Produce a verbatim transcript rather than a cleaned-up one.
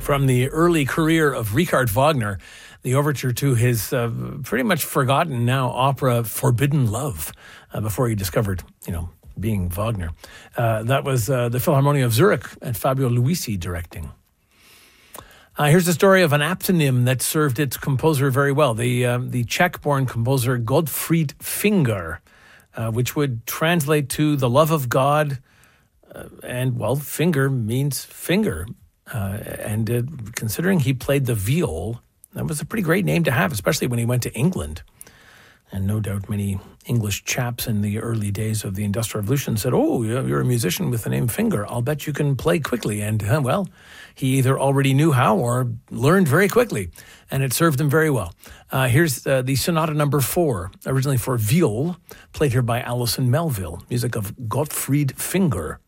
from the early career of Richard Wagner, the overture to his uh, pretty much forgotten now opera Forbidden Love, uh, before he discovered, you know, being Wagner. Uh, that was uh, the Philharmonia of Zurich and Fabio Luisi directing. Uh, here's the story of an aptonym that served its composer very well, the uh, the Czech-born composer Gottfried Finger, uh, which would translate to the love of God, uh, and, well, finger means finger. Uh, and uh, considering he played the viol, that was a pretty great name to have, especially when he went to England. And no doubt many English chaps in the early days of the Industrial Revolution said, oh, you're a musician with the name Finger. I'll bet you can play quickly. And, uh, well, he either already knew how or learned very quickly. And it served him very well. Uh, here's uh, the Sonata number four, originally for viol, played here by Alison Melville, music of Gottfried Finger.